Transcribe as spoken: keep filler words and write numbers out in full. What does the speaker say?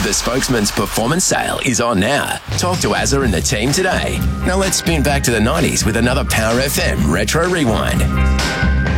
The Spokesman's performance sale is on now. Talk to Azza and the team today. Now let's spin back to the nineties with another Power F M Retro Rewind.